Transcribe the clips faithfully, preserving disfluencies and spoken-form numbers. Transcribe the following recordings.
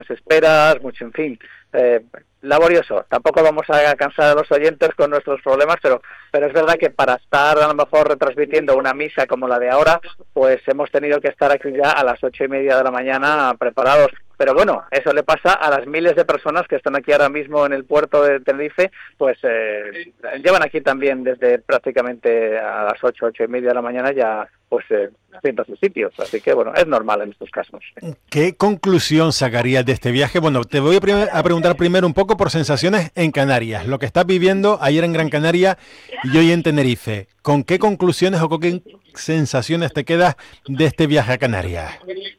esperas, mucho, en fin, eh, laborioso. Tampoco vamos a cansar a los oyentes con nuestros problemas, pero pero es verdad que para estar a lo mejor retransmitiendo una misa como la de ahora, pues hemos tenido que estar aquí ya a las ocho y media de la mañana preparados. Pero bueno, eso le pasa a las miles de personas que están aquí ahora mismo en el puerto de Tenerife, pues eh, llevan aquí también desde prácticamente a las ocho, ocho y media de la mañana ya pues eh, haciendo sus sitios. Así que bueno, es normal en estos casos. ¿Qué conclusión sacarías de este viaje? Bueno, te voy a, prim- a preguntar primero un poco por sensaciones en Canarias, lo que estás viviendo ayer en Gran Canaria y hoy en Tenerife. ¿Con qué conclusiones o con qué sensaciones te quedas de este viaje a Canarias?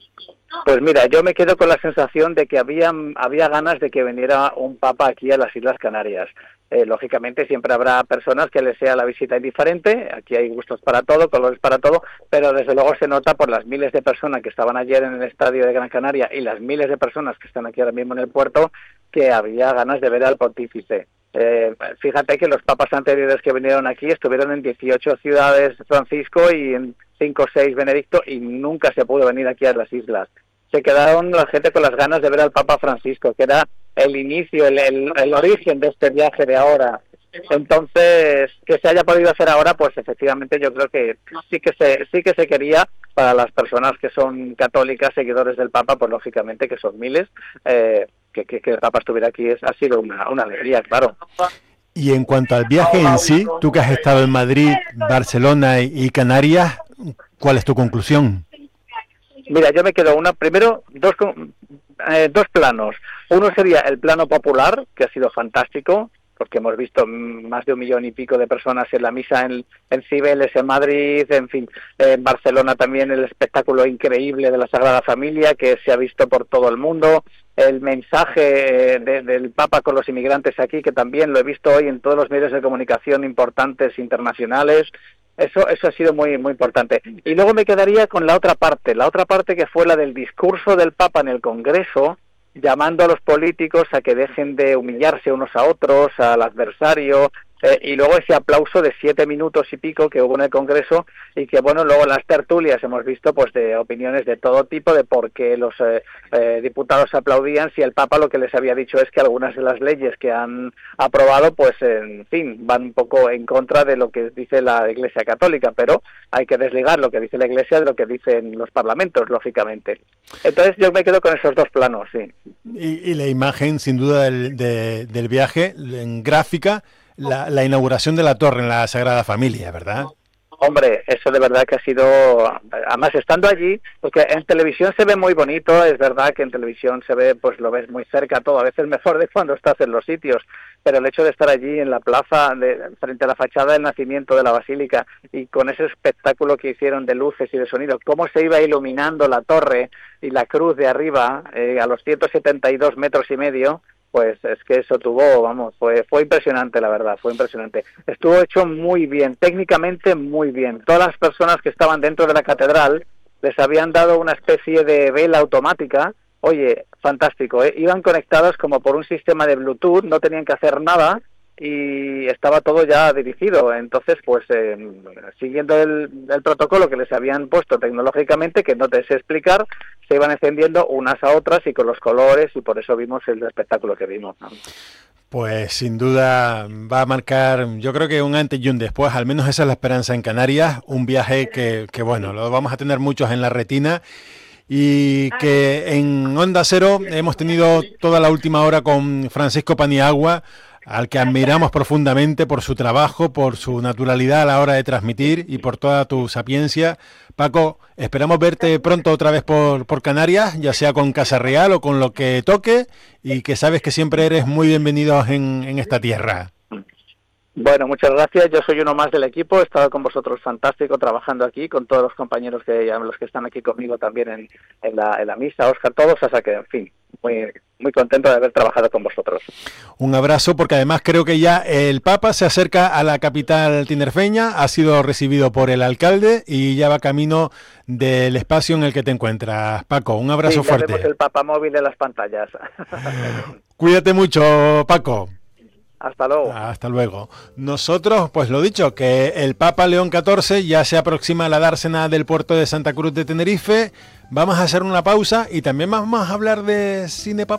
Pues mira, yo me quedo con la sensación de que había, había ganas de que viniera un papa aquí a las Islas Canarias. Eh, lógicamente siempre habrá personas que les sea la visita indiferente, aquí hay gustos para todo, colores para todo, pero desde luego se nota por las miles de personas que estaban ayer en el estadio de Gran Canaria y las miles de personas que están aquí ahora mismo en el puerto, que había ganas de ver al pontífice. Eh, fíjate que los papas anteriores que vinieron aquí estuvieron en dieciocho ciudades Francisco y en cinco o seis Benedicto y nunca se pudo venir aquí a las islas. Se quedaron la gente con las ganas de ver al Papa Francisco, que era el inicio, el, el, el origen de este viaje de ahora. Entonces, que se haya podido hacer ahora, pues efectivamente yo creo que sí que se sí que se quería para las personas que son católicas, seguidores del Papa, pues lógicamente que son miles, eh, que, que, que el Papa estuviera aquí es, ha sido una, una alegría, claro. Y en cuanto al viaje en sí, tú que has estado en Madrid, Barcelona y, y Canarias, ¿cuál es tu conclusión? Mira, yo me quedo una, primero, dos, eh, dos planos. Uno sería el plano popular, que ha sido fantástico, porque hemos visto más de un millón y pico de personas en la misa en, en Cibeles, en Madrid, en fin, en Barcelona también el espectáculo increíble de la Sagrada Familia, que se ha visto por todo el mundo, el mensaje de, del Papa con los inmigrantes aquí, que también lo he visto hoy en todos los medios de comunicación importantes internacionales. Eso eso ha sido muy muy importante. Y luego me quedaría con la otra parte, la otra parte que fue la del discurso del Papa en el Congreso, llamando a los políticos a que dejen de humillarse unos a otros, al adversario, eh, y luego ese aplauso de siete minutos y pico que hubo en el Congreso y que, bueno, luego en las tertulias hemos visto pues de opiniones de todo tipo de por qué los eh, eh, diputados aplaudían si el Papa lo que les había dicho es que algunas de las leyes que han aprobado, pues, en fin, van un poco en contra de lo que dice la Iglesia Católica, pero hay que desligar lo que dice la Iglesia de lo que dicen los parlamentos, lógicamente. Entonces yo me quedo con esos dos planos, sí. Y, y la imagen, sin duda, del, de, del viaje, en gráfica, la, la inauguración de la torre en la Sagrada Familia, ¿verdad? Hombre, eso de verdad que ha sido, además estando allí, porque en televisión se ve muy bonito, es verdad que en televisión se ve, pues lo ves muy cerca todo, a veces mejor de cuando estás en los sitios, pero el hecho de estar allí en la plaza, de, frente a la fachada del nacimiento de la basílica, y con ese espectáculo que hicieron de luces y de sonido, cómo se iba iluminando la torre y la cruz de arriba, eh, a los ciento setenta y dos metros y medio, pues es que eso tuvo, vamos, fue fue impresionante, la verdad, fue impresionante. Estuvo hecho muy bien, técnicamente muy bien. Todas las personas que estaban dentro de la catedral les habían dado una especie de vela automática. Oye, fantástico, ¿eh? Iban conectados como por un sistema de Bluetooth, no tenían que hacer nada y estaba todo ya dirigido. Entonces, pues, eh, siguiendo el, el protocolo que les habían puesto tecnológicamente, que no te sé explicar, se iban encendiendo unas a otras y con los colores, y por eso vimos el espectáculo que vimos, ¿no? Pues sin duda va a marcar, yo creo que un antes y un después, al menos esa es la esperanza en Canarias, un viaje que, que bueno, lo vamos a tener muchos en la retina. Y que en Onda Cero hemos tenido toda la última hora con Francisco Paniagua, al que admiramos profundamente por su trabajo, por su naturalidad a la hora de transmitir y por toda tu sapiencia. Paco, esperamos verte pronto otra vez por, por Canarias, ya sea con Casa Real o con lo que toque, y que sabes que siempre eres muy bienvenido en, en esta tierra. Bueno, muchas gracias. Yo soy uno más del equipo. He estado con vosotros fantástico trabajando aquí, con todos los compañeros que los que están aquí conmigo también en, en, la, en la misa, Óscar, todos. O sea que, en fin, muy, muy contento de haber trabajado con vosotros. Un abrazo, porque además creo que ya el Papa se acerca a la capital tinerfeña, ha sido recibido por el alcalde y ya va camino del espacio en el que te encuentras. Paco, un abrazo sí, ya fuerte. Vemos el Papa móvil en las pantallas. Cuídate mucho, Paco. Hasta luego. Hasta luego. Nosotros, pues lo dicho, que el Papa León catorce ya se aproxima a la dársena del puerto de Santa Cruz de Tenerife. Vamos a hacer una pausa y también vamos a hablar de cine papal.